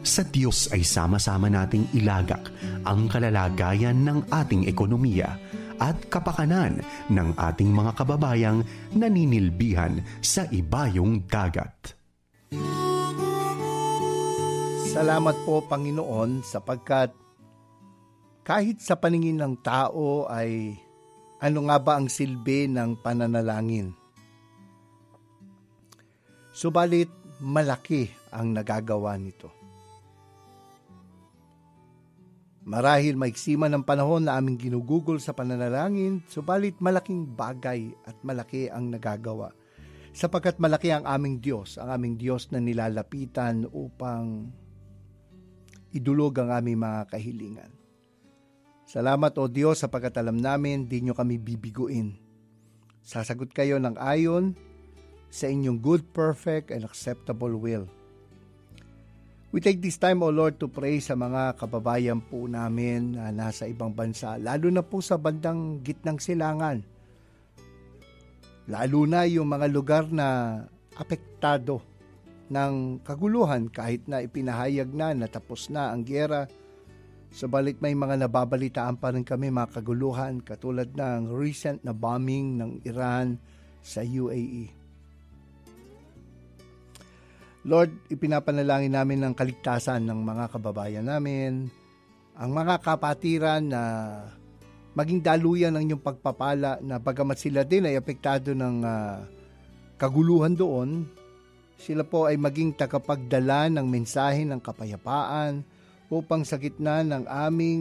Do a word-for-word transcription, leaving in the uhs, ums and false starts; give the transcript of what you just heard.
Sa Diyos ay sama-sama nating ilagak ang kalalagayan ng ating ekonomiya at kapakanan ng ating mga kababayang naninilbihan sa ibayong dagat. Salamat po, Panginoon, sapagkat kahit sa paningin ng tao ay ano nga ba ang silbi ng pananalangin? Subalit malaki ang nagagawa nito. Marahil maiksi man ang panahon na aming ginugugol sa pananalangin, subalit malaking bagay at malaki ang nagagawa. Sapagkat malaki ang aming Diyos, ang aming Diyos na nilalapitan upang idulog ang aming mga kahilingan. Salamat o Diyos sapagkat alam namin di nyo kami bibiguin. Sasagot kayo ng ayon sa inyong good, perfect, and acceptable will. We take this time, O Lord, to pray sa mga kababayan po namin na nasa ibang bansa, lalo na po sa bandang gitnang silangan. Lalo na yung mga lugar na apektado ng kaguluhan kahit na ipinahayag na natapos na ang giyera. Subalit may mga nababalitaan pa rin kami mga kaguluhan katulad ng recent na bombing ng Iran sa U A E. Lord, ipinapanalangin namin ang kaligtasan ng mga kababayan namin, ang mga kapatiran na maging daluyan ng inyong pagpapala na bagamat sila din ay apektado ng uh, kaguluhan doon, sila po ay maging tagapagdala ng mensahe ng kapayapaan upang sa gitna ng aming